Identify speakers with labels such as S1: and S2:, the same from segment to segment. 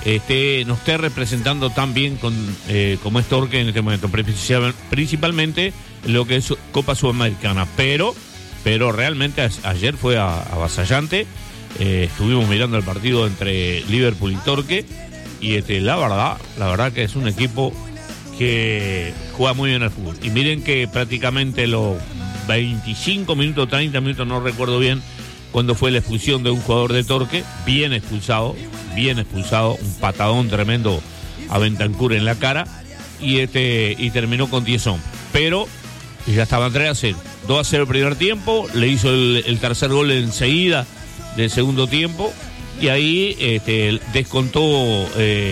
S1: no esté representando tan bien como es Torque en este momento, principalmente lo que es Copa Sudamericana, pero realmente ayer fue avasallante. Estuvimos mirando el partido entre Liverpool y Torque y la verdad que es un equipo que juega muy bien al fútbol. Y miren que prácticamente los 25 minutos, 30 minutos, no recuerdo bien, cuando fue la expulsión de un jugador de Torque, bien expulsado, un patadón tremendo a Bentancur en la cara, y terminó con tiesón. Pero ya estaban 3-0, 2-0 el primer tiempo, le hizo el tercer gol enseguida del segundo tiempo, y ahí descontó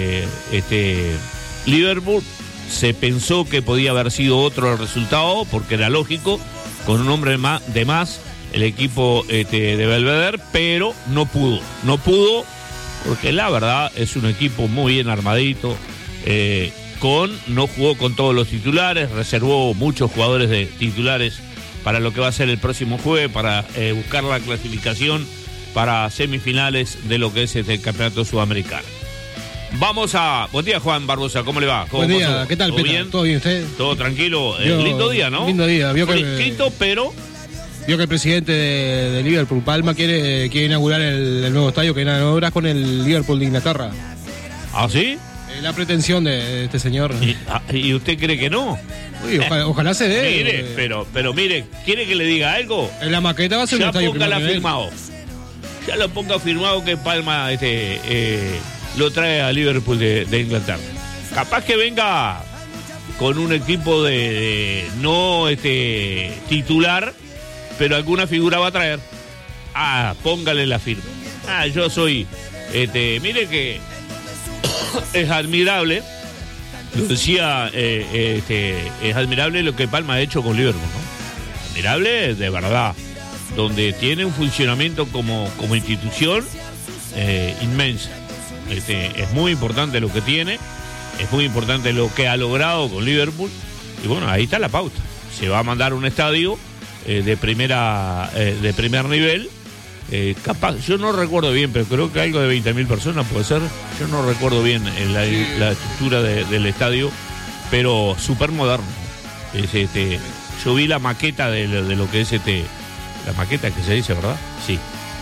S1: Liverpool. Se pensó que podía haber sido otro el resultado, porque era lógico, con un hombre de más el equipo de Belvedere, pero no pudo, porque la verdad es un equipo muy bien armadito, no jugó con todos los titulares, reservó muchos jugadores de titulares para lo que va a ser el próximo jueves, para buscar la clasificación para semifinales de lo que es el campeonato sudamericano. Buen día, Juan Barbosa, ¿cómo le va?
S2: Buen día, ¿qué tal,
S1: ¿Todo
S2: Petra?
S1: bien?
S2: ¿Todo bien usted?
S1: Todo tranquilo, lindo día, ¿no?
S2: Lindo día,
S1: Fue inscrito, pero...
S2: Vio que el presidente de Liverpool, Palma, quiere inaugurar el nuevo estadio que eran obras con el Liverpool de Inglaterra.
S1: ¿Ah, sí?
S2: La pretensión de este señor.
S1: ¿Y usted cree que no?
S2: Uy, ojalá se dé.
S1: Mire, pero mire, ¿quiere que le diga algo?
S2: En la maqueta va a ser un estadio
S1: firmado. Ya lo ponga firmado que Palma lo trae a Liverpool de Inglaterra. Capaz que venga con un equipo no titular, pero alguna figura va a traer. Póngale la firma. Yo soy mire que es admirable, lo decía, es admirable lo que Palma ha hecho con Liverpool, ¿no? Admirable de verdad, donde tiene un funcionamiento como institución inmensa. Es muy importante lo que tiene, es muy importante lo que ha logrado con Liverpool, y bueno, ahí está la pauta. Se va a mandar un estadio de primer nivel, capaz, yo no recuerdo bien, pero creo que algo de 20.000 personas puede ser. Yo no recuerdo bien la estructura del estadio, pero súper moderno. Yo vi la maqueta de lo que es la maqueta que se dice, ¿verdad? Sí.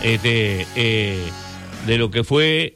S1: De lo que fue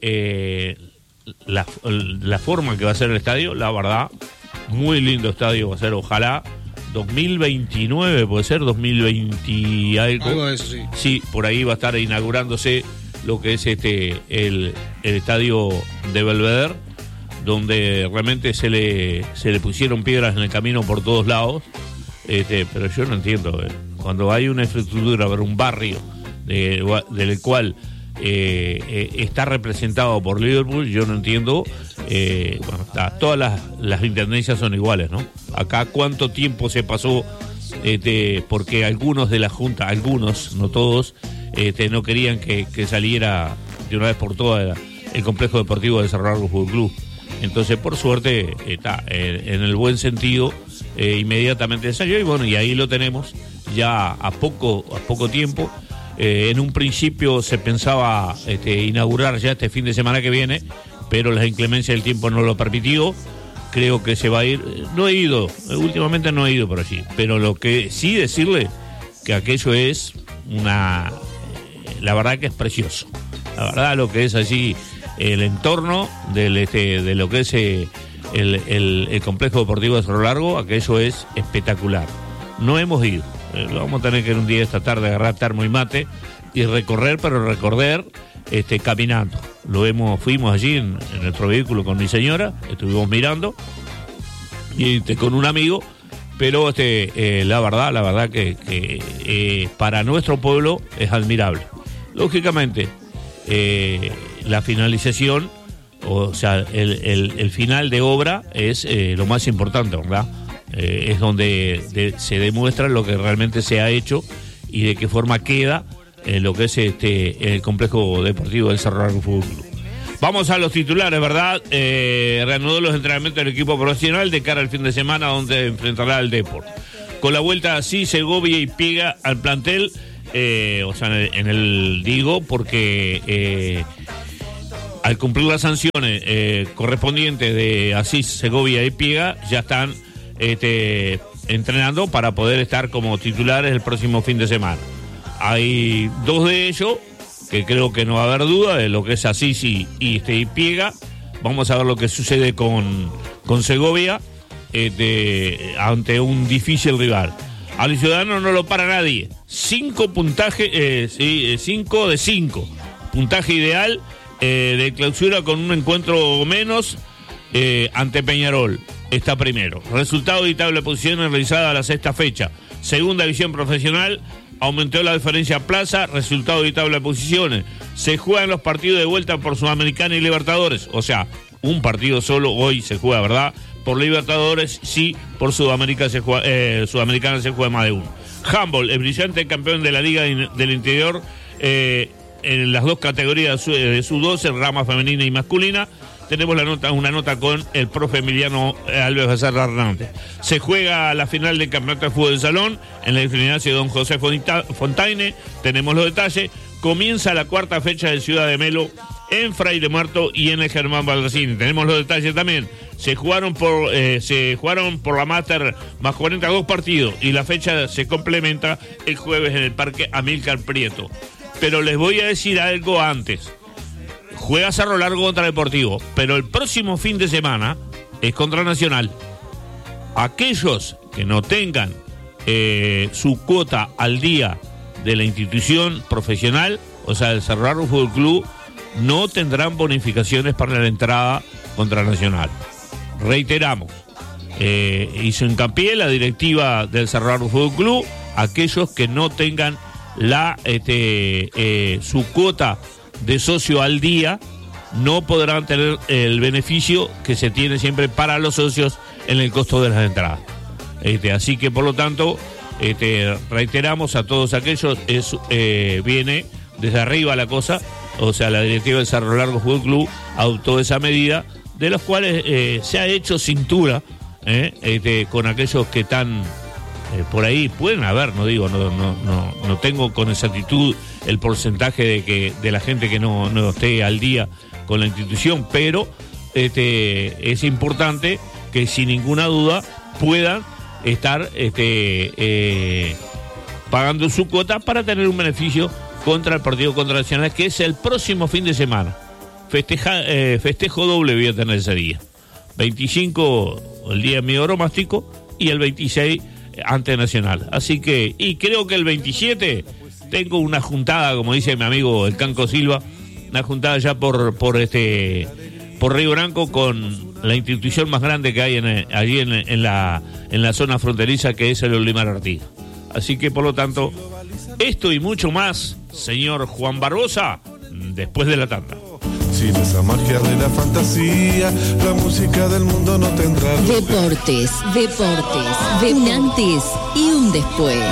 S1: la forma que va a ser el estadio, la verdad, muy lindo estadio va a ser, ojalá 2029, puede ser 2020
S2: algo de eso, sí.
S1: Sí, por ahí va a estar inaugurándose lo que es el estadio de Belvedere, donde realmente se le pusieron piedras en el camino por todos lados, pero yo no entiendo, cuando hay una infraestructura para un barrio del cual está representado por Liverpool, yo no entiendo. Todas las intendencias son iguales, ¿no? Acá cuánto tiempo se pasó, porque algunos de la Junta, algunos, no todos, no querían que saliera de una vez por todas el complejo deportivo de Cerro Largo Fútbol Club. Entonces, por suerte, en el buen sentido, inmediatamente salió, y bueno, y ahí lo tenemos ya a poco tiempo. En un principio se pensaba inaugurar ya este fin de semana que viene, pero la inclemencia del tiempo no lo permitió. Creo que se va a ir. No he ido, últimamente no he ido por allí, pero lo que sí decirle que aquello es la verdad que es precioso. La verdad, lo que es allí el entorno de lo que es el complejo deportivo de Cerro Largo, aquello es espectacular. No hemos ido. Lo vamos a tener que ir un día esta tarde, agarrar termo y mate y recorrer caminando. Fuimos allí en nuestro vehículo con mi señora, estuvimos mirando y con un amigo, pero la verdad que para nuestro pueblo es admirable. Lógicamente, la finalización, o sea, el final de obra es lo más importante, ¿verdad? Es donde se demuestra lo que realmente se ha hecho y de qué forma queda lo que es el complejo deportivo del Cerro Largo Fútbol Club. Vamos a los titulares, ¿verdad? Reanudó los entrenamientos del equipo profesional de cara al fin de semana, donde enfrentará al Depor. Con la vuelta así, Segovia y Piega al plantel, porque al cumplir las sanciones correspondientes de Asís, Segovia y Piega, ya están entrenando para poder estar como titulares el próximo fin de semana. Hay 2 de ellos que creo que no va a haber duda de lo que es Asís y Piega. Vamos a ver lo que sucede con Segovia ante un difícil rival. Al Ciudadano no lo para nadie. 5 puntajes, 5 de 5. Puntaje ideal de clausura con un encuentro menos ante Peñarol. Está primero. Resultado y tabla de posiciones realizada a la 6ª fecha. Segunda división profesional, aumentó la diferencia plaza, resultado y tabla de posiciones. Se juegan los partidos de vuelta por Sudamericana y Libertadores. O sea, un partido solo hoy se juega, ¿verdad? Por Libertadores, sí, por Sudamericana se juega más de uno. Handball, el brillante campeón de la Liga del Interior en las 2 categorías de sub-12, rama femenina y masculina. Tenemos una nota con el profe Emiliano Alves Becerra Hernández. Se juega la final del campeonato de fútbol del salón en el gimnasio Don José Fontaine. Tenemos los detalles. Comienza la 4ª fecha de Ciudad de Melo en Fraile Muerto y en el Germán Baldracini. Tenemos los detalles también. Se jugaron por la Master más 42 partidos y la fecha se complementa el jueves en el Parque Amílcar Prieto. Pero les voy a decir algo antes. Juega Cerro Largo contra Deportivo, pero el próximo fin de semana es contra Nacional. Aquellos que no tengan su cuota al día de la institución profesional, o sea, el Cerro Largo Fútbol Club, no tendrán bonificaciones para la entrada contra Nacional. Reiteramos, hizo hincapié la directiva del Cerro Largo Fútbol Club, aquellos que no tengan su cuota de socio al día no podrán tener el beneficio que se tiene siempre para los socios en el costo de las entradas. Así que por lo tanto reiteramos a todos aquellos, viene desde arriba la cosa, o sea, la directiva del Cerro Largo Fútbol Club adoptó esa medida, de los cuales se ha hecho cintura con aquellos que están por ahí, pueden haber, no tengo con exactitud el porcentaje de la gente que no esté al día con la institución, pero es importante que sin ninguna duda puedan estar pagando su cuota para tener un beneficio contra el partido contra Nacional, que es el próximo fin de semana. Festejo doble voy a tener ese día. 25 el día de mi oromástico y el 26 ante Nacional. Así que, y creo que el 27 tengo una juntada, como dice mi amigo el Canco Silva, una juntada ya por Río Branco con la institución más grande que hay allí en la zona fronteriza, que es el Olimar Artigas. Así que por lo tanto, esto y mucho más, señor Juan Barbosa, después de la tanda.
S3: Sin esa magia de la fantasía, la música del mundo no tendrá.
S4: Deportes, de un antes y un después.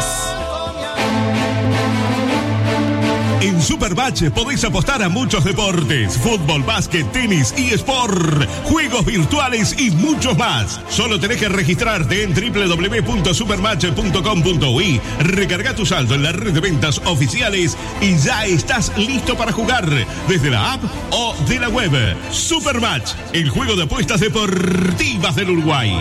S5: En Supermatch podéis apostar a muchos deportes: fútbol, básquet, tenis, eSport, juegos virtuales y muchos más. Solo tenés que registrarte en www.supermatch.com.uy, recarga tu saldo en la red de ventas oficiales y ya estás listo para jugar desde la app o de la web. Supermatch, el juego de apuestas deportivas del Uruguay.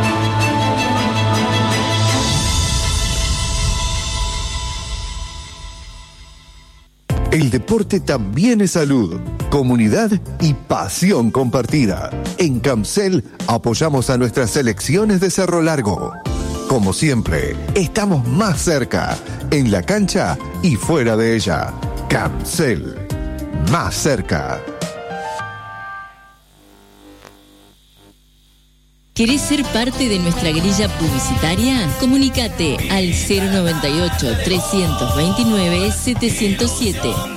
S6: El deporte también es salud, comunidad y pasión compartida. En Camcel apoyamos a nuestras selecciones de Cerro Largo. Como siempre, estamos más cerca, en la cancha y fuera de ella. Camcel, más cerca.
S4: ¿Querés ser parte de nuestra grilla publicitaria? Comunícate al 098-329-707.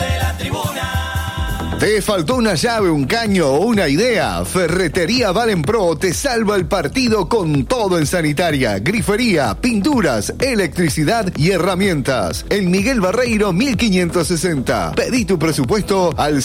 S6: ¿Te faltó una llave, un caño o una idea? Ferretería Valenpro te salva el partido con todo en sanitaria, grifería, pinturas, electricidad y herramientas. En Miguel Barreiro 1560. Pedí tu presupuesto al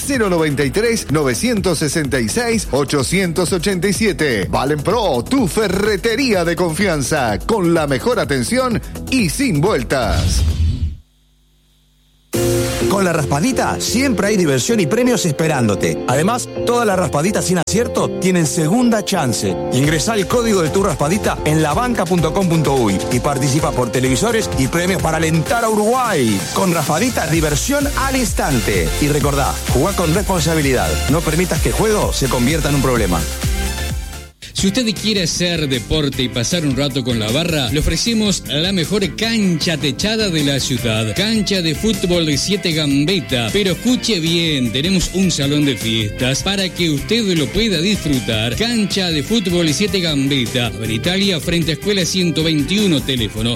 S6: 093-966-887. Valenpro, tu ferretería de confianza, con la mejor atención y sin vueltas.
S7: Con la raspadita siempre hay diversión y premios esperándote. Además, todas las raspaditas sin acierto tienen segunda chance. Ingresá el código de tu raspadita en labanca.com.uy y participa por televisores y premios para alentar a Uruguay. Con raspaditas, diversión al instante. Y recordá, jugá con responsabilidad. No permitas que el juego se convierta en un problema.
S8: Si usted quiere hacer deporte y pasar un rato con la barra, le ofrecemos la mejor cancha techada de la ciudad. Cancha de fútbol de 7 Gambetta. Pero escuche bien, tenemos un salón de fiestas para que usted lo pueda disfrutar. Cancha de fútbol de 7 Gambetta. En Italia, frente a Escuela 121, teléfono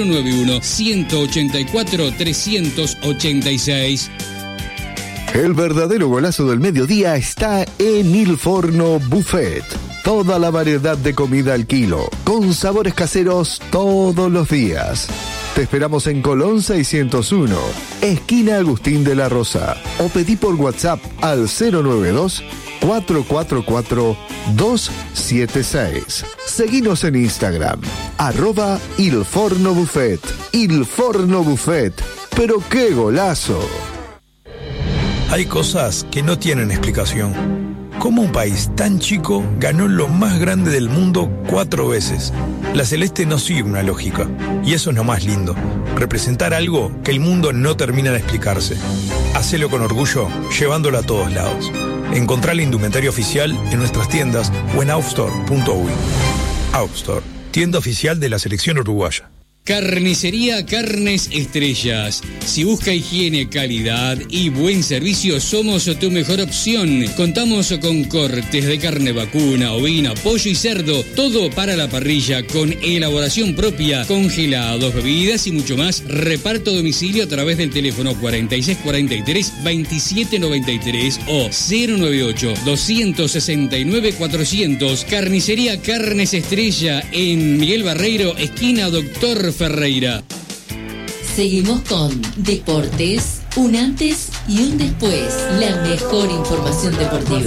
S8: 091-184-386.
S6: El verdadero golazo del mediodía está en Il Forno Buffet. Toda la variedad de comida al kilo, con sabores caseros todos los días. Te esperamos en Colón 601, esquina Agustín de la Rosa. O pedí por WhatsApp al 092-444-276. Seguinos en Instagram, @Il Forno Buffet. Il Forno Buffet. ¡Pero qué golazo!
S9: Hay cosas que no tienen explicación. ¿Cómo un país tan chico ganó lo más grande del mundo 4 veces? La Celeste no sigue una lógica, y eso es lo más lindo, representar algo que el mundo no termina de explicarse. Hacelo con orgullo, llevándolo a todos lados. Encontrá la indumentaria oficial en nuestras tiendas o en outstore.uy. Outstore, tienda oficial de la selección uruguaya.
S8: Carnicería Carnes Estrellas. Si busca higiene, calidad y buen servicio, somos tu mejor opción. Contamos con cortes de carne vacuna, ovina, pollo y cerdo. Todo para la parrilla con elaboración propia, congelados, bebidas y mucho más. Reparto a domicilio a través del teléfono 4643-2793 o 098-269-400. Carnicería Carnes Estrella en Miguel Barreiro, esquina Doctor Ferreira.
S4: Seguimos con Deportes, un antes y un después. La mejor información deportiva.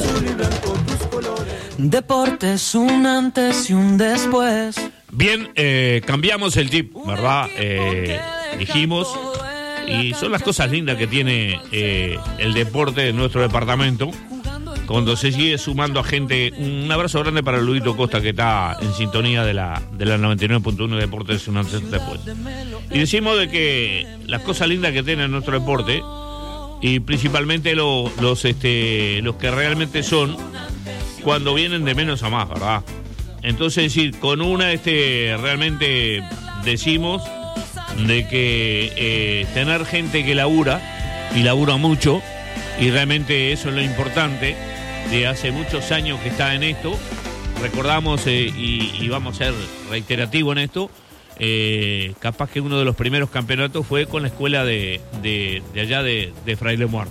S10: Deportes, un antes y un después.
S1: Bien, cambiamos el chip, ¿verdad? Dijimos, y son las cosas lindas que tiene el deporte de nuestro departamento. Cuando se sigue sumando a gente, un abrazo grande para Luisito Costa, que está en sintonía de la 99.1 Deportes un antes y después. Y decimos de que las cosas lindas que tiene nuestro deporte, y principalmente los que realmente son, cuando vienen de menos a más, ¿verdad? Entonces, decir, con una realmente decimos de que tener gente que labura, y labura mucho, y realmente eso es lo importante. De hace muchos años que está en esto, recordamos y vamos a ser reiterativos en esto, capaz que uno de los primeros campeonatos fue con la escuela de allá de Fraile Muerto.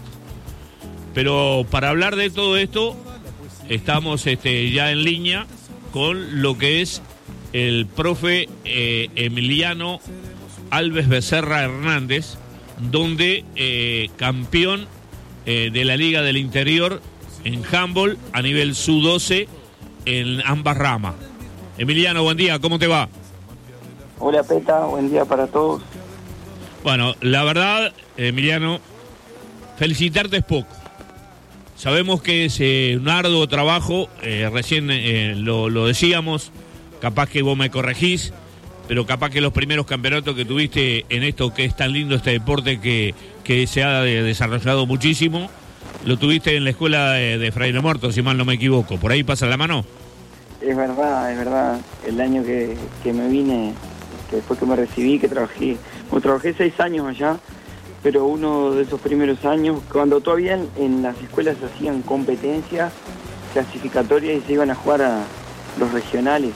S1: Pero para hablar de todo esto, estamos ya en línea con lo que es el profe Emiliano Alves Becerra Hernández, donde campeón de la Liga del Interior en handball a nivel sub-12 en ambas ramas. Emiliano, buen día, ¿cómo te va?
S11: Hola Peta, buen día para todos.
S1: Bueno, la verdad, Emiliano, felicitarte es poco. Sabemos que es un arduo trabajo, recién lo decíamos, capaz que vos me corregís, pero capaz que los primeros campeonatos que tuviste en esto que es tan lindo, este deporte que se ha desarrollado muchísimo, lo tuviste en la escuela de Fraile Muerto, si mal no me equivoco. ¿Por ahí pasa la mano?
S11: Es verdad. El año que me vine, que después que me recibí, que trabajé 6 años allá, pero uno de esos primeros años, cuando todavía en las escuelas se hacían competencias clasificatorias y se iban a jugar a los regionales,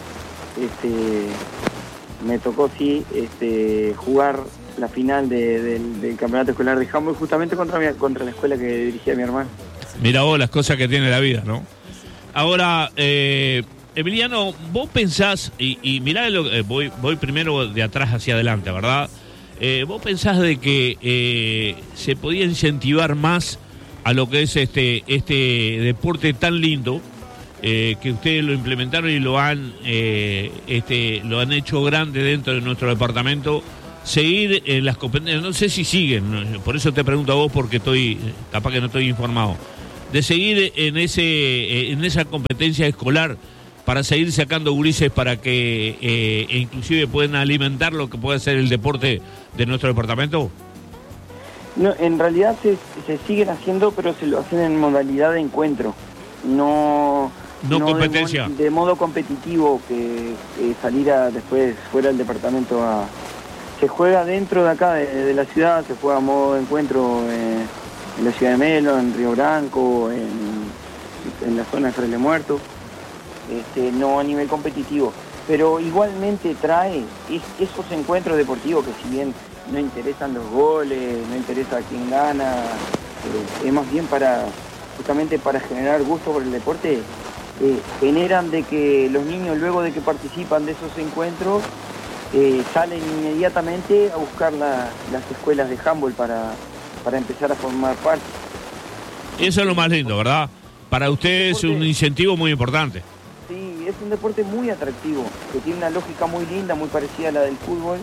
S11: me tocó jugar la final del campeonato escolar de handball justamente contra la escuela que dirigía mi hermano.
S1: Mira vos las cosas que tiene la vida, ¿no? Ahora, Emiliano, vos pensás, y mirá, voy primero de atrás hacia adelante, ¿verdad? Vos pensás de que se podía incentivar más a lo que es este deporte tan lindo, que ustedes lo implementaron y lo han hecho grande dentro de nuestro departamento. seguir en las competencias, no sé si siguen, por eso te pregunto a vos porque capaz que no estoy informado, de seguir en esa competencia escolar para seguir sacando gurises para que inclusive puedan alimentar lo que puede ser el deporte de nuestro departamento?
S11: No, en realidad se siguen haciendo, pero se lo hacen en modalidad de encuentro, no
S1: competencia.
S11: De modo competitivo, que salir después fuera del departamento se juega dentro de acá, de la ciudad, se juega a modo de encuentro en la ciudad de Melo, en Río Branco, en la zona de Fraile Muerto, no a nivel competitivo, pero igualmente trae esos encuentros deportivos que si bien no interesan los goles, no interesa quién gana, es más bien justamente para generar gusto por el deporte, generan de que los niños luego de que participan de esos encuentros salen inmediatamente a buscar las escuelas de handball para empezar a formar parte.
S1: Eso es lo más lindo, ¿verdad? Para ustedes es un incentivo muy importante.
S11: Sí, es un deporte muy atractivo, que tiene una lógica muy linda, muy parecida a la del fútbol.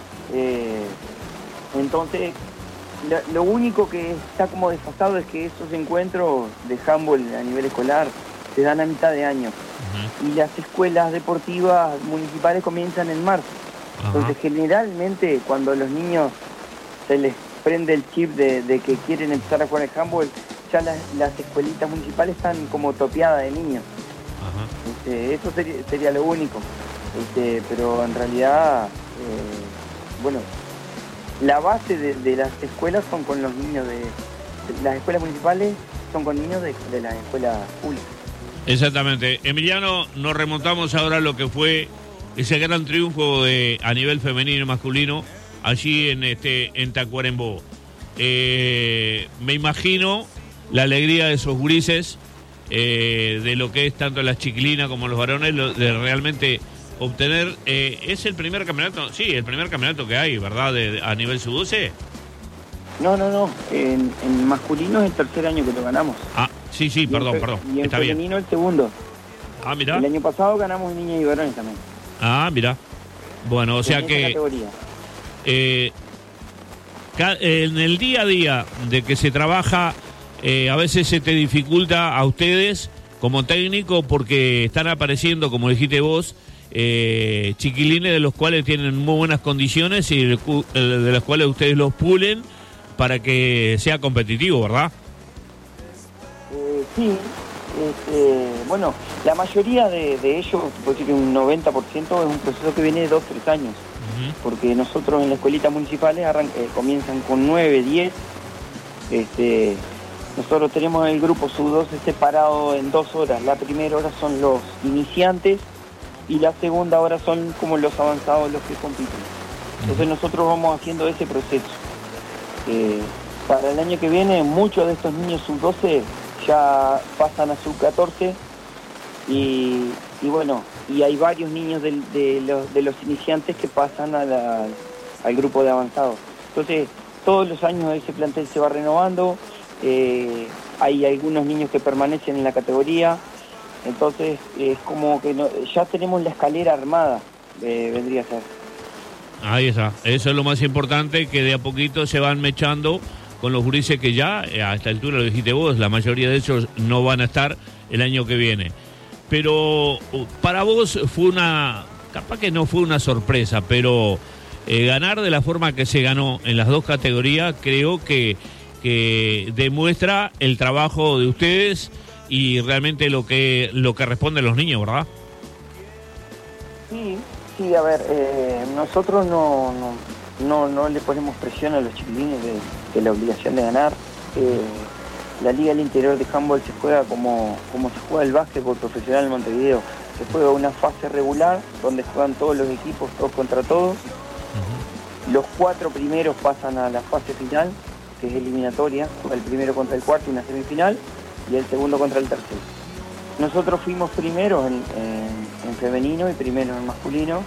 S11: Entonces, lo único que está como desfasado es que esos encuentros de handball a nivel escolar se dan a mitad de año. Y las escuelas deportivas municipales comienzan en marzo. Entonces, generalmente, cuando a los niños se les prende el chip de que quieren empezar a jugar al handball, ya las escuelitas municipales están como topeadas de niños. Eso sería lo único. Pero en realidad, bueno, la base de las escuelas son con los niños las escuelas municipales son con niños de las escuelas públicas.
S1: Exactamente. Emiliano, nos remontamos ahora a lo que fue ese gran triunfo a nivel femenino y masculino allí en Tacuarembó. Me imagino la alegría de esos gurises, de lo que es tanto las chiquilinas como los varones, de realmente obtener, es el primer campeonato, sí, el primer campeonato que hay, ¿verdad? A nivel sub-12.
S11: No, en masculino es el tercer año que lo ganamos.
S1: Ah, sí, perdón.
S11: Y en
S1: está
S11: femenino
S1: bien.
S11: El segundo.
S1: Ah, mira.
S11: El año pasado ganamos niñas y varones también.
S1: Ah, mira. Bueno, o sea que en el día a día de que se trabaja, a veces se te dificulta a ustedes como técnico porque están apareciendo, como dijiste vos, chiquilines de los cuales tienen muy buenas condiciones y de los cuales ustedes los pulen para que sea competitivo, ¿verdad?
S11: Sí. Bueno, la mayoría de ellos, puedo decir que un 90% es un proceso que viene de 2-3 años. Porque nosotros en las escuelitas municipales comienzan con 9, 10. Nosotros tenemos el grupo sub-12 separado en 2 horas. La primera hora son los iniciantes y la segunda hora son como los avanzados, los que compiten. Entonces nosotros vamos haciendo ese proceso. Para el año que viene muchos de estos niños sub-12 ya pasan a sub-14 y bueno, y hay varios niños de los iniciantes que pasan al grupo de avanzados. Entonces todos los años ese plantel se va renovando, hay algunos niños que permanecen en la categoría, entonces es como que ya tenemos la escalera armada, vendría a ser.
S1: Ahí está, eso es lo más importante, que de a poquito se van mechando con los gurises que ya, a esta altura lo dijiste vos, la mayoría de ellos no van a estar el año que viene. Pero para vos fue capaz que no fue una sorpresa, pero ganar de la forma que se ganó en las dos categorías, creo que demuestra el trabajo de ustedes y realmente lo que responden los niños, ¿verdad?
S11: Sí, a ver, nosotros no le ponemos presión a los chiquilines de la obligación de ganar. La Liga del Interior de Handball se juega como se juega el básquetbol profesional en Montevideo. Se juega una fase regular donde juegan todos los equipos, todos contra todos. Los 4 primeros pasan a la fase final, que es eliminatoria. Juega el primero contra el cuarto, una semifinal, y el segundo contra el tercero. Nosotros fuimos primeros en femenino y primeros en masculino.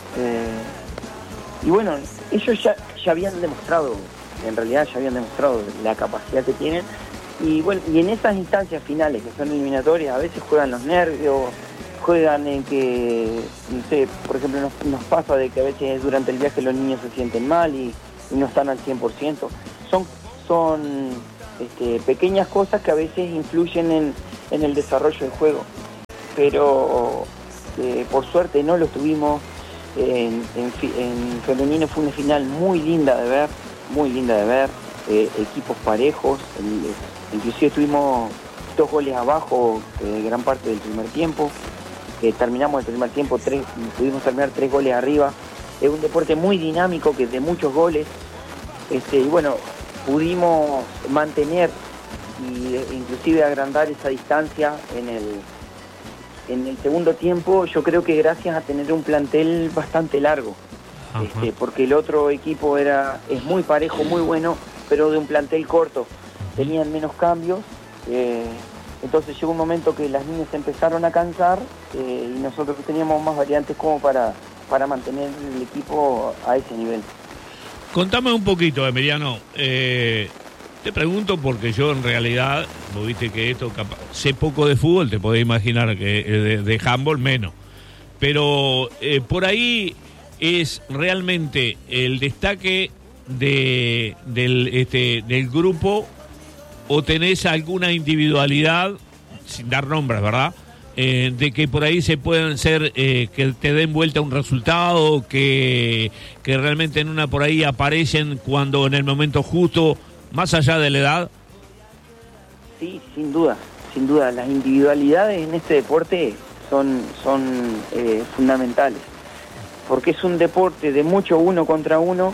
S11: Y bueno, ellos ya habían demostrado, en realidad ya habían demostrado la capacidad que tienen. Y bueno, y en esas instancias finales que son eliminatorias, a veces juegan los nervios, juegan en que, no sé, por ejemplo, nos pasa de que a veces durante el viaje los niños se sienten mal y no están al 100%. Son pequeñas cosas que a veces influyen en el desarrollo del juego. Pero por suerte no lo tuvimos. En femenino fue una final muy linda de ver, equipos parejos, inclusive tuvimos 2 goles abajo gran parte del primer tiempo, terminamos el primer tiempo, pudimos terminar 3 goles arriba. Es un deporte muy dinámico, que es de muchos goles, y bueno, pudimos mantener e inclusive agrandar esa distancia en el segundo tiempo. Yo creo que gracias a tener un plantel bastante largo, porque el otro equipo es muy parejo, muy bueno, pero de un plantel corto, tenían menos cambios, entonces llegó un momento que las niñas empezaron a cansar y nosotros teníamos más variantes como para mantener el equipo a ese nivel.
S1: Contame un poquito, Emiliano. Te pregunto porque yo en realidad, vos viste que esto, sé poco de fútbol, te podés imaginar que de handball menos. Pero por ahí es realmente el destaque del grupo, o tenés alguna individualidad, sin dar nombres, ¿verdad? De que por ahí se pueden ser, que te den vuelta un resultado, que realmente en una por ahí aparecen cuando en el momento justo, más allá de la edad.
S11: Sí, sin duda. Las individualidades en este deporte son fundamentales, porque es un deporte de mucho uno contra uno.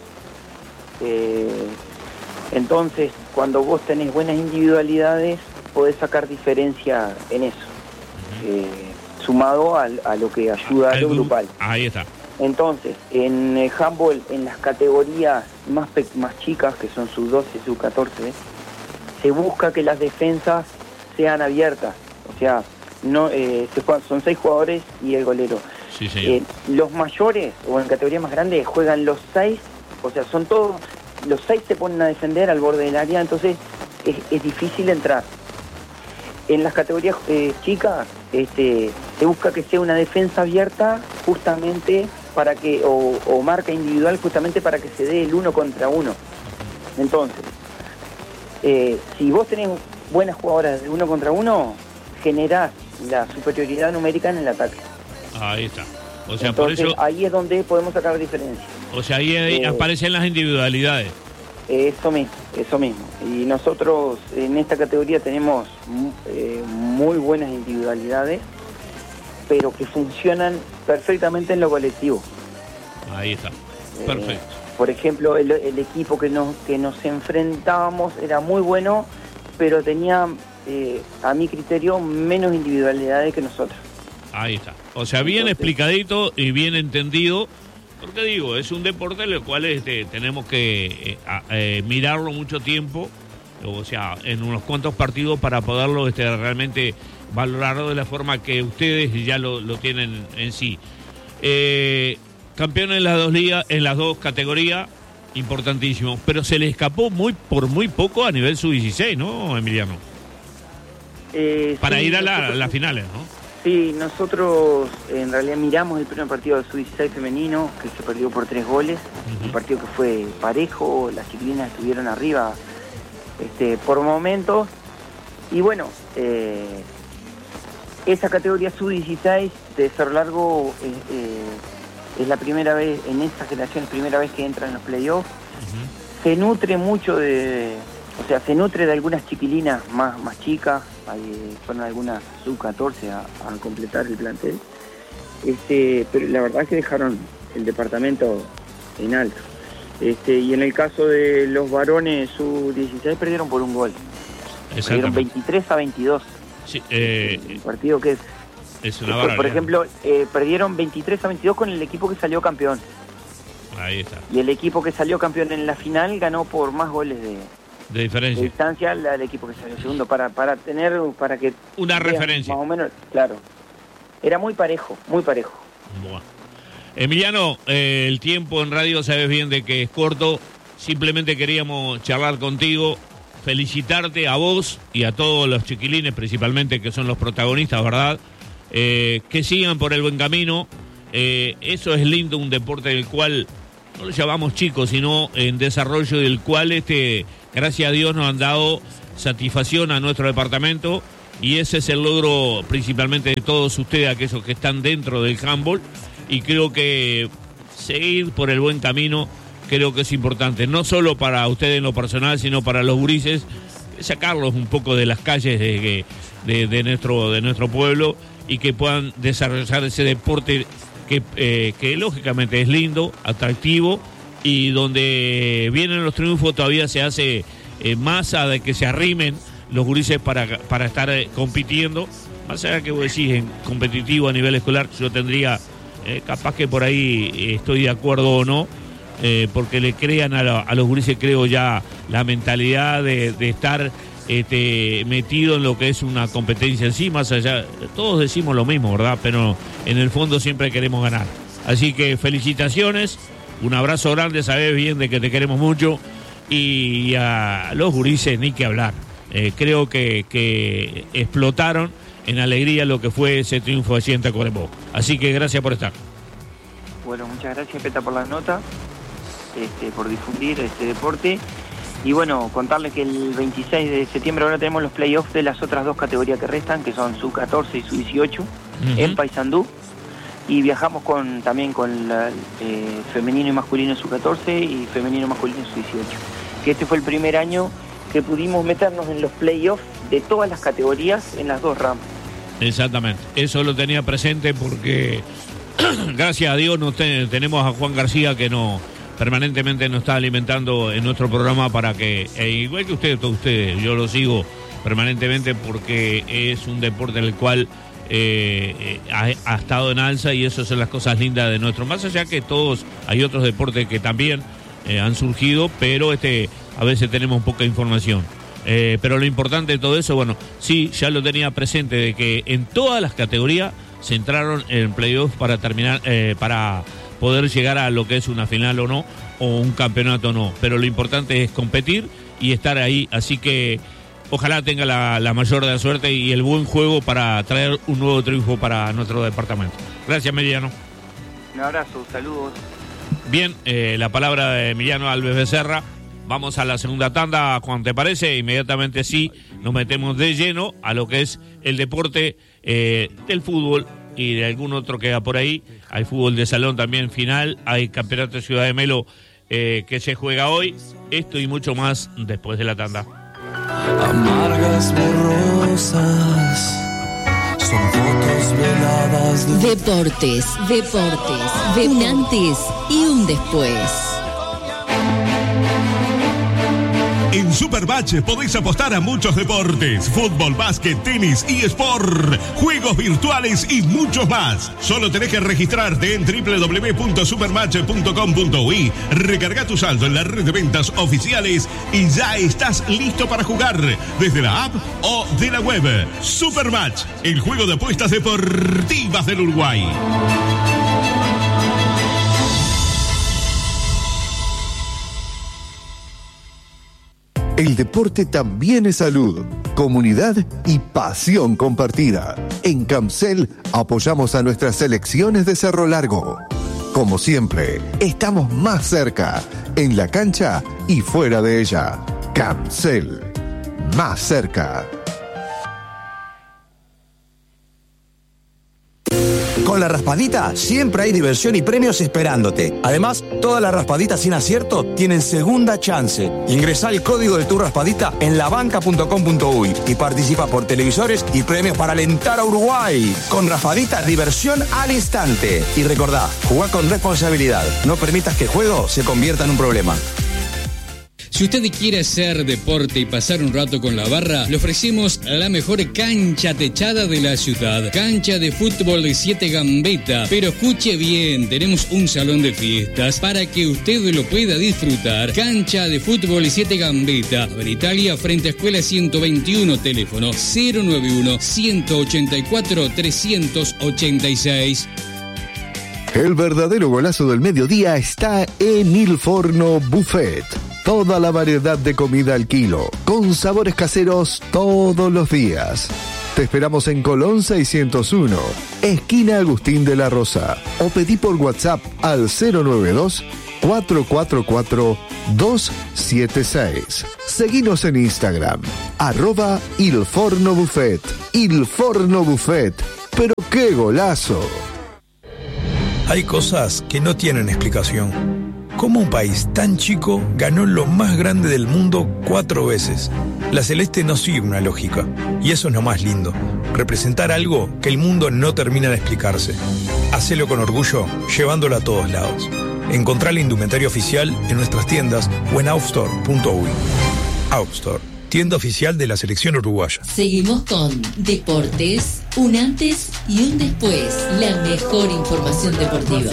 S11: Entonces, cuando vos tenés buenas individualidades, podés sacar diferencia en eso, sumado a lo que ayuda a lo grupal.
S1: Ahí está.
S11: Entonces, en el handball, en las categorías más chicas, que son sub-12, sub-14, se busca que las defensas sean abiertas. O sea, no son 6 jugadores y el golero.
S1: Sí, señor.
S11: Los mayores, o en categorías más grandes, juegan los 6, o sea, son todos, los 6 se ponen a defender al borde del área, entonces es difícil entrar. En las categorías chicas, se busca que sea una defensa abierta, justamente para que, o marca individual, justamente para que se dé el 1 contra 1. Entonces, si vos tenés buenas jugadoras de 1 contra 1, generás la superioridad numérica en el ataque.
S1: Ahí está. O sea,
S11: entonces,
S1: por eso,
S11: ahí es donde podemos sacar diferencia.
S1: O sea, ahí aparecen las individualidades.
S11: Eso mismo. Y nosotros en esta categoría tenemos muy buenas individualidades, pero que funcionan perfectamente en lo colectivo.
S1: Ahí está. Perfecto.
S11: Por ejemplo, el equipo que nos enfrentábamos era muy bueno, pero tenía, a mi criterio, menos individualidades que nosotros.
S1: Ahí está. O sea, bien explicadito y bien entendido. Porque digo, es un deporte en el cual tenemos que mirarlo mucho tiempo, o sea, en unos cuantos partidos para poderlo realmente valorarlo de la forma que ustedes ya lo tienen en sí. Campeón en las 2 ligas, en las 2 categorías, importantísimo, pero se le escapó por muy poco a nivel sub-16, ¿no, Emiliano? Para ir a las finales, ¿no?
S11: Sí, nosotros en realidad miramos el primer partido del sub-16 femenino, que se perdió por 3 goles, un partido que fue parejo, las chiquilinas estuvieron arriba por momentos, y bueno, esa categoría sub-16 de Cerro Largo es la primera vez, en esta generación, es la primera vez que entra en los playoffs. Se nutre mucho se nutre de algunas chiquilinas más chicas, fueron algunas sub-14 a completar el plantel, pero la verdad es que dejaron el departamento en alto. Y en el caso de los varones sub-16 perdieron por 1 gol. Perdieron 23-22.
S1: Sí,
S11: un partido que
S1: es una barbaridad.
S11: Por ejemplo, perdieron 23-22 con el equipo que salió campeón.
S1: Ahí está.
S11: Y el equipo que salió campeón en la final ganó por más goles de
S1: diferencia.
S11: De distancia al equipo que salió segundo, para que
S1: una referencia.
S11: Más o menos, claro. Era muy parejo, muy parejo.
S1: Bueno. Emiliano, el tiempo en radio sabes bien de que es corto. Simplemente queríamos charlar contigo, felicitarte a vos y a todos los chiquilines, principalmente, que son los protagonistas, ¿verdad? que sigan por el buen camino. Eso es lindo, un deporte del cual no lo llamamos chicos, sino en desarrollo, del cual gracias a Dios nos han dado satisfacción a nuestro departamento, y ese es el logro principalmente de todos ustedes, aquellos que están dentro del handball, y creo que seguir por el buen camino creo que es importante, no solo para ustedes en lo personal, sino para los gurises, sacarlos un poco de las calles de nuestro pueblo, y que puedan desarrollar ese deporte que lógicamente es lindo, atractivo, y donde vienen los triunfos todavía se hace masa de que se arrimen los gurises para estar compitiendo. Más allá que vos decís en competitivo a nivel escolar, yo tendría, capaz que por ahí estoy de acuerdo o no, porque le crean a los gurises, creo ya, la mentalidad de estar metido en lo que es una competencia en sí. Más allá, todos decimos lo mismo, ¿verdad? Pero en el fondo siempre queremos ganar. Así que felicitaciones, un abrazo grande, sabés bien de que te queremos mucho, y a los gurises ni que hablar. Creo que explotaron en alegría lo que fue ese triunfo allí en Tacuarembó. Así que gracias por estar.
S11: Bueno, muchas gracias, Peta, por la nota, por difundir este deporte. Y bueno, contarles que el 26 de septiembre ahora tenemos los playoffs de las otras dos categorías que restan, que son sub-14 y sub-18, en Paysandú. Y viajamos también con femenino y masculino sub-14 y femenino y masculino sub-18. Que este fue el primer año que pudimos meternos en los playoffs de todas las categorías en las dos ramas.
S1: Exactamente, eso lo tenía presente porque gracias a Dios tenemos a Juan García que permanentemente nos está alimentando en nuestro programa para que, igual que todos ustedes, yo lo sigo permanentemente porque es un deporte en el cual ha estado en alza, y eso son las cosas lindas de nuestro. Más allá que todos, hay otros deportes que también han surgido, pero a veces tenemos poca información. Pero lo importante de todo eso, bueno, sí, ya lo tenía presente, de que en todas las categorías se entraron en playoff para terminar, para poder llegar a lo que es una final o no, o un campeonato o no. Pero lo importante es competir y estar ahí, así que ojalá tenga la mayor de la suerte y el buen juego para traer un nuevo triunfo para nuestro departamento. Gracias, Emiliano.
S11: Un abrazo, saludos.
S1: Bien, la palabra de Emiliano Alves Becerra. Vamos a la segunda tanda, Juan, ¿te parece? Inmediatamente sí, nos metemos de lleno a lo que es el deporte del fútbol y de algún otro que va por ahí. Hay fútbol de salón también final, hay campeonato de Ciudad de Melo que se juega hoy. Esto y mucho más después de la tanda.
S10: Amargas borrosas son fotos veladas de...
S4: Deportes, un antes y un después.
S5: En Supermatch podés apostar a muchos deportes: fútbol, básquet, tenis, eSport, juegos virtuales y muchos más. Solo tenés que registrarte en www.supermatch.com.uy, recarga tu saldo en la red de ventas oficiales y ya estás listo para jugar desde la app o de la web. Supermatch, el juego de apuestas deportivas del Uruguay.
S6: El deporte también es salud, comunidad y pasión compartida. En Camcel apoyamos a nuestras selecciones de Cerro Largo. Como siempre, estamos más cerca, en la cancha y fuera de ella. Camcel, más cerca.
S7: Con la raspadita siempre hay diversión y premios esperándote. Además, todas las raspaditas sin acierto tienen segunda chance. Ingresá el código de tu raspadita en labanca.com.uy y participa por televisores y premios para alentar a Uruguay. Con raspadita, diversión al instante. Y recordá, jugá con responsabilidad. No permitas que el juego se convierta en un problema.
S8: Si usted quiere hacer deporte y pasar un rato con la barra, le ofrecemos la mejor cancha techada de la ciudad. Cancha de fútbol de 7 Gambetta. Pero escuche bien, tenemos un salón de fiestas para que usted lo pueda disfrutar. Cancha de fútbol de 7 Gambetta. En Italia, frente a Escuela 121, teléfono 091-184-386.
S6: El verdadero golazo del mediodía está en Il Forno Buffet. Toda la variedad de comida al kilo, con sabores caseros todos los días. Te esperamos en Colón 601, esquina Agustín de la Rosa, o pedí por WhatsApp al 092-444-276. Seguinos en Instagram, @ilfornobuffet. Il Forno Buffet. Pero qué golazo.
S9: Hay cosas que no tienen explicación. ¿Cómo un país tan chico ganó lo más grande del mundo 4 veces? La Celeste no sigue una lógica. Y eso es lo más lindo. Representar algo que el mundo no termina de explicarse. Hacelo con orgullo, llevándolo a todos lados. Encontrá la indumentaria oficial en nuestras tiendas o en outstore.uy. Outstore, tienda oficial de la selección uruguaya.
S4: Seguimos con Deportes, un antes y un después. La mejor información deportiva.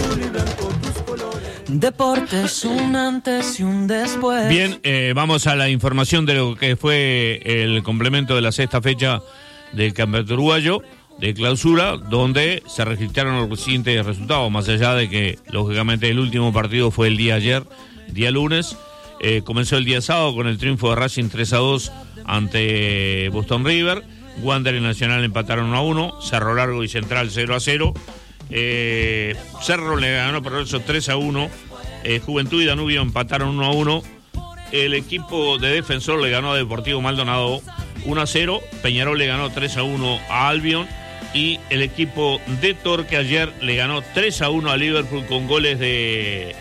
S10: Deportes, un antes y un después.
S1: Bien, vamos a la información de lo que fue el complemento de la sexta fecha del Campeonato Uruguayo de Clausura, donde se registraron los siguientes resultados, más allá de que, lógicamente, el último partido fue el día ayer, día lunes. Comenzó el día sábado con el triunfo de Racing 3-2 ante Boston River. Wander y Nacional empataron 1-1, Cerro Largo y Central 0-0. Cerro le ganó Progreso 3-1, Juventud y Danubio empataron 1-1. El equipo de Defensor le ganó a Deportivo Maldonado 1-0, Peñarol le ganó 3-1 a Albion, y el equipo de Torque ayer le ganó 3-1 a Liverpool con goles de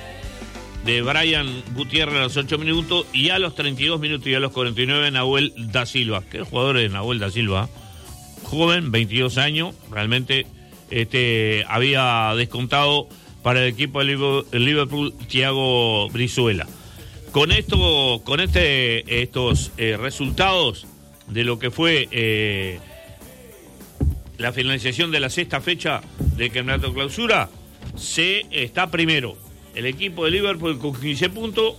S1: Brian Gutiérrez a los 8 minutos y a los 32 minutos y a los 49 Nahuel da Silva. ¿Qué jugador es Nahuel da Silva? Joven, 22 años, realmente había descontado para el equipo de Liverpool Thiago Brizuela. Con estos resultados de lo que fue la finalización de la sexta fecha del Campeonato Clausura, se está primero el equipo de Liverpool con 15 puntos,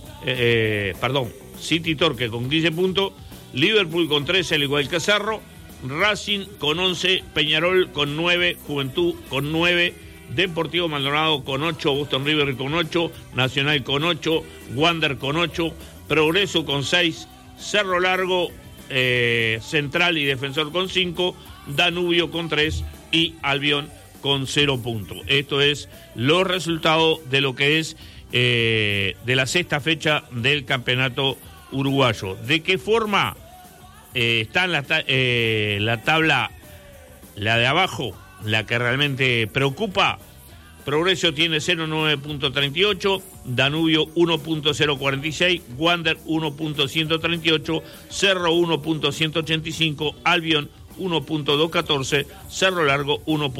S1: City Torque con 15 puntos, Liverpool con 13 al igual que Cerro, Racing con 11, Peñarol con 9, Juventud con 9, Deportivo Maldonado con 8, Boston River con 8, Nacional con 8, Wander con 8, Progreso con 6, Cerro Largo, Central y Defensor con 5, Danubio con 3 y Albion con 0 puntos. Esto es los resultados de lo que es de la sexta fecha del Campeonato Uruguayo. ¿De qué forma está en la tabla, la de abajo, la que realmente preocupa? Progreso tiene 0,9.38, Danubio 1.046, Wander 1.138, Cerro 1.185, Albion 1.214, Cerro Largo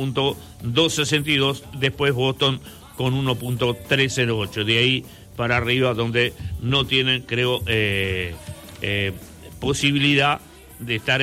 S1: 1.262, después Boston con 1.308. De ahí para arriba donde no tienen, creo, posibilidad de estar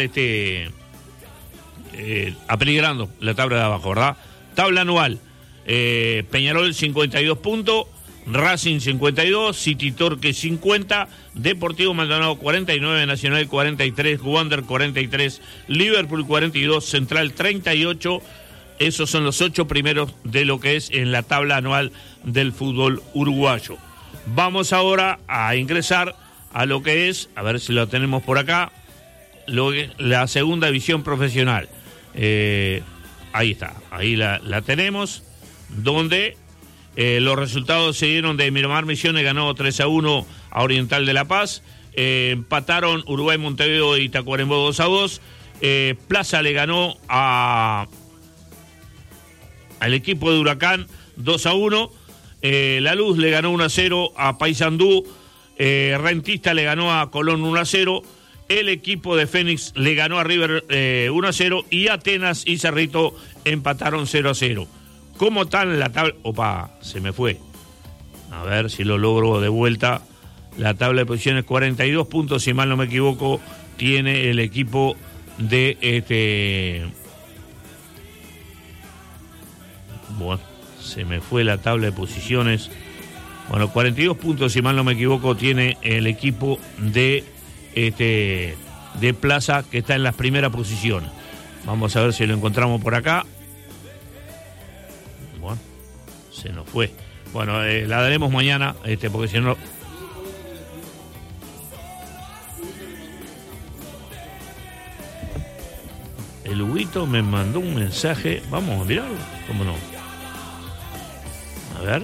S1: apeligrando la tabla de abajo, ¿verdad? Tabla anual, Peñarol 52 puntos, Racing 52, City Torque 50, Deportivo Maldonado 49, Nacional 43, Wander 43, Liverpool 42, Central 38. Esos son los 8 primeros de lo que es en la tabla anual del fútbol uruguayo. Vamos ahora a ingresar a lo que es, a ver si lo tenemos por acá, la segunda división profesional. Ahí está, ahí la tenemos, donde los resultados se dieron de Miramar Misiones, ganó 3-1 a Oriental de La Paz, empataron Uruguay Montevideo y Tacuarembó 2-2, Plaza le ganó al equipo de Huracán 2-1, La Luz le ganó 1-0 a Paysandú, Rentista le ganó a Colón 1-0, el equipo de Fénix le ganó a River 1-0 y Atenas y Cerrito empataron 0-0. ¿Cómo está en la tabla? Opa, se me fue. A ver si lo logro de vuelta. La tabla de posiciones, 42 puntos, si mal no me equivoco, tiene el equipo de Bueno, se me fue la tabla de posiciones. Bueno, 42 puntos, si mal no me equivoco, tiene el equipo de Plaza, que está en las primeras posiciones. Vamos a ver si lo encontramos por acá. Bueno, se nos fue. Bueno, la daremos mañana, porque si no... El Marito me mandó un mensaje. Vamos a mirarlo. ¿Cómo no? A ver.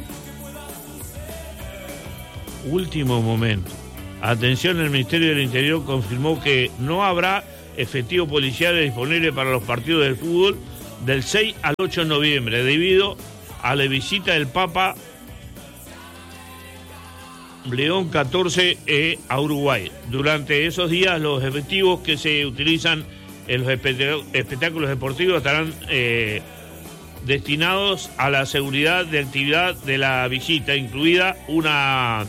S1: Último momento. Atención, el Ministerio del Interior confirmó que no habrá efectivo policial disponible para los partidos del fútbol del 6 al 8 de noviembre debido a la visita del Papa León XIV a Uruguay. Durante esos días los efectivos que se utilizan en los espectáculos deportivos estarán destinados a la seguridad de actividad de la visita, incluida una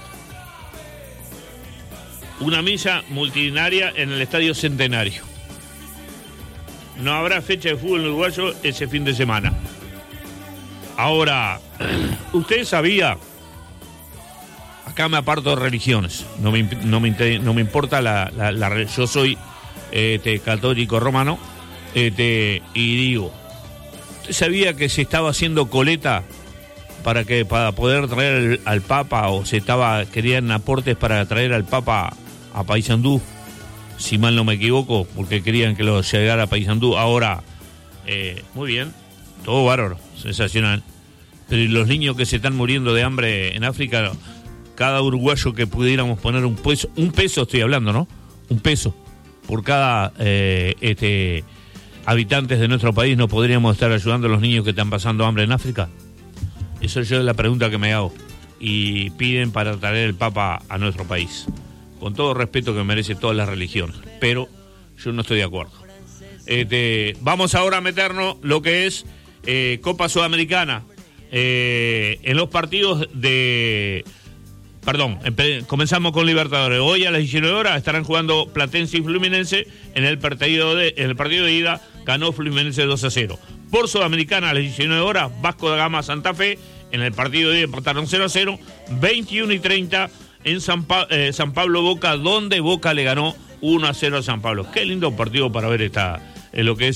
S1: misa multitudinaria en el Estadio Centenario. No habrá fecha de fútbol uruguayo ese fin de semana. Ahora, ¿usted sabía? Acá me aparto de religiones. No me importa la yo soy católico romano. Y digo, ¿usted sabía que se estaba haciendo coleta para poder traer al Papa, o querían aportes para traer al Papa a Paysandú, si mal no me equivoco, porque querían que lo llegara a Paysandú? Ahora, muy bien, todo bárbaro, sensacional. Pero ¿y los niños que se están muriendo de hambre en África? Cada uruguayo que pudiéramos poner un peso estoy hablando, ¿no? Un peso por cada habitantes de nuestro país, ¿no podríamos estar ayudando a los niños que están pasando hambre en África? Eso es la pregunta que me hago. Y piden para traer el Papa a nuestro país. Con todo respeto que merece todas las religiones. Pero yo no estoy de acuerdo. Vamos ahora a meternos lo que es Copa Sudamericana. En los partidos de... Perdón, comenzamos con Libertadores. Hoy a las 19 horas estarán jugando Platense y Fluminense. En el partido de ida ganó Fluminense 2-0. Por Sudamericana a las 19 horas, Vasco da Gama Santa Fe. En el partido de ida empataron 0-0. 21:30 en San Pablo Boca, donde Boca le ganó 1-0 a San Pablo. Qué lindo partido para ver lo que es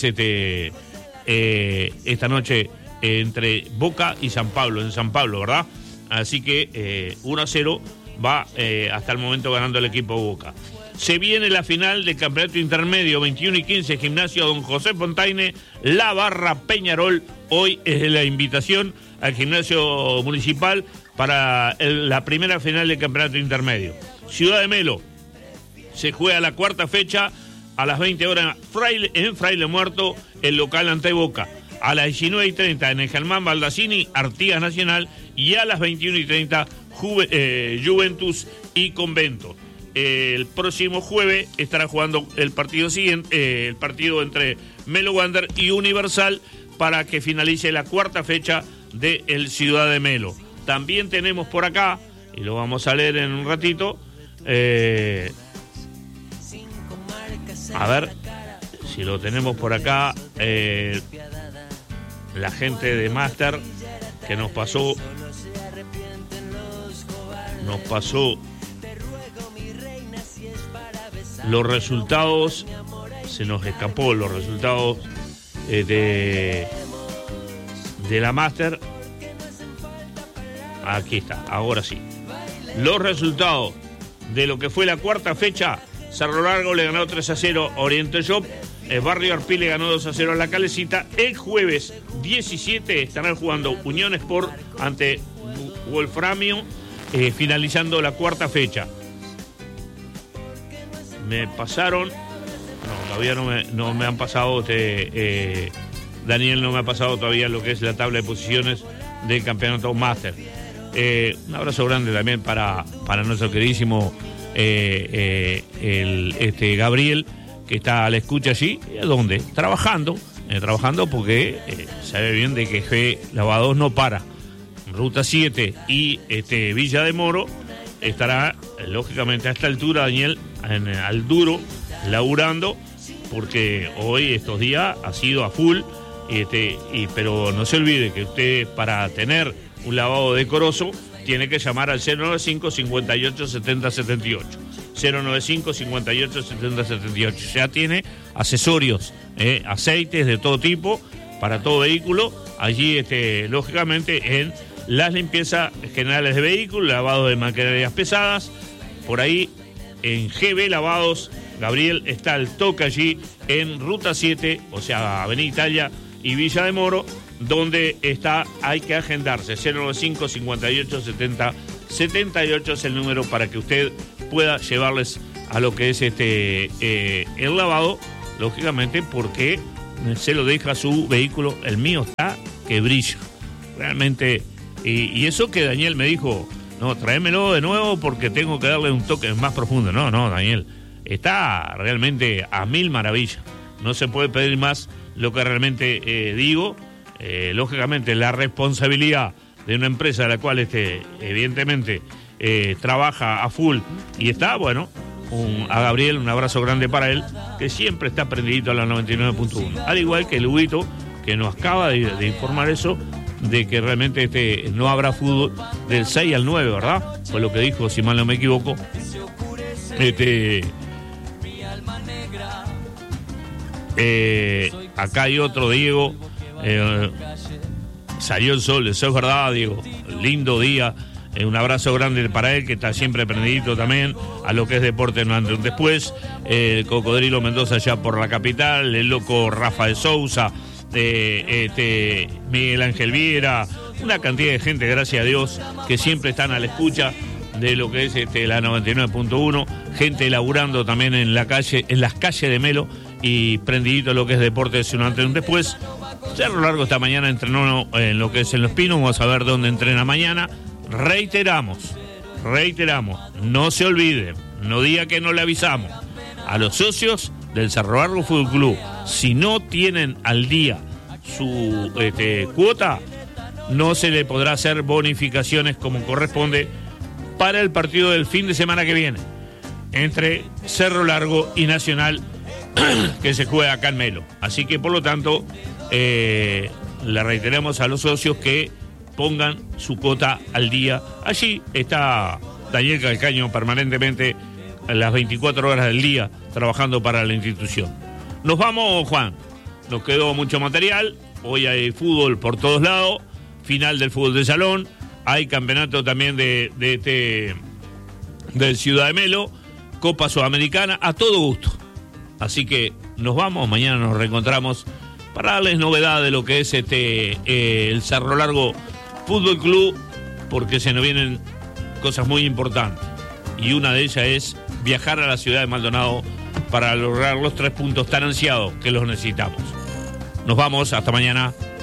S1: esta noche entre Boca y San Pablo, en San Pablo, ¿verdad? Así que 1-0 va hasta el momento ganando el equipo Boca. Se viene la final del campeonato intermedio, 21:15, Gimnasio Don José Fontaine, La Barra Peñarol. Hoy es la invitación al gimnasio municipal para la primera final del campeonato intermedio. Ciudad de Melo, se juega la cuarta fecha a las 20 horas en Fraile Muerto, el local ante Boca. A las 19:30 en el Germán Baldassini, Artigas Nacional, y a las 21:30 Juventus y Convento. El próximo jueves estará jugando el partido siguiente, el partido entre Melo Wander y Universal, para que finalice la cuarta fecha del Ciudad de Melo. También tenemos por acá, y lo vamos a leer en un ratito, a ver si lo tenemos por acá, la gente de Master que nos pasó los resultados, se nos escapó los resultados de la Master. Aquí está, ahora sí. Los resultados de lo que fue la cuarta fecha: Cerro Largo le ganó 3-0 a Oriente Shop, el Barrio Arpí le ganó 2-0 a La Calecita. El jueves 17 estarán jugando Unión Sport ante Wolframio, finalizando la cuarta fecha. Me pasaron, no, todavía no me han pasado, Daniel no me ha pasado todavía lo que es la tabla de posiciones del campeonato Master. Un abrazo grande también para nuestro queridísimo Gabriel, que está a la escucha allí. ¿Dónde? Trabajando porque sabe bien de que G Lavados no para. Ruta 7 y Villa de Moro estará, lógicamente, a esta altura, Daniel, al duro, laburando, porque hoy, estos días, ha sido a full, pero no se olvide que usted, para tener un lavado decoroso, tiene que llamar al 095 58 70 78. 095 58 70 78. Ya tiene accesorios, aceites de todo tipo, para todo vehículo. Allí, lógicamente, en las limpiezas generales de vehículos, lavado de maquinarias pesadas. Por ahí, en GB Lavados, Gabriel está al toque allí en Ruta 7, o sea, Avenida Italia y Villa de Moro, donde hay que agendarse. 095 58 70 78 es el número para que usted pueda llevarles a lo que es el lavado, lógicamente, porque se lo deja su vehículo. El mío está que brilla, realmente. Y eso que Daniel me dijo, no, tráemelo de nuevo porque tengo que darle un toque más profundo. No, Daniel, está realmente a mil maravillas. No se puede pedir más lo que realmente digo. Lógicamente, la responsabilidad de una empresa de la cual evidentemente trabaja a full y está, bueno, a Gabriel un abrazo grande para él, que siempre está prendidito a la 99.1. Al igual que el Huguito, que nos acaba de informar eso, de que realmente no habrá fútbol del 6 al 9, ¿verdad? Fue lo que dijo, si mal no me equivoco. Acá hay otro, Diego. Salió el sol, eso es verdad, Diego. Lindo día. Un abrazo grande para él, que está siempre prendidito también a lo que es deporte no antes un después. El Cocodrilo Mendoza allá por la capital, el loco Rafa de Sousa, Miguel Ángel Viera, una cantidad de gente, gracias a Dios, que siempre están a la escucha de lo que es la 99.1, gente laburando también en la calle, en las calles de Melo, y prendidito lo que es deporte de un antes un después. Cerro Largo esta mañana entrenó en lo que es en Los Pinos, vamos a ver dónde entrena mañana. Reiteramos, no se olviden, no diga que no le avisamos a los socios del Cerro Largo Fútbol Club. Si no tienen al día su cuota, no se le podrá hacer bonificaciones como corresponde para el partido del fin de semana que viene entre Cerro Largo y Nacional, que se juega acá en Melo. Así que por lo tanto le reiteramos a los socios que pongan su cuota al día. Allí está Daniel Calcaño permanentemente a las 24 horas del día trabajando para la institución. Nos vamos, Juan. Nos quedó mucho material. Hoy hay fútbol por todos lados. Final del fútbol de salón. Hay campeonato también de Ciudad de Melo. Copa Sudamericana. A todo gusto. Así que nos vamos. Mañana nos reencontramos para darles novedad de lo que es el Cerro Largo Fútbol Club, porque se nos vienen cosas muy importantes. Y una de ellas es viajar a la ciudad de Maldonado para lograr los 3 puntos tan ansiados que los necesitamos. Nos vamos, hasta mañana.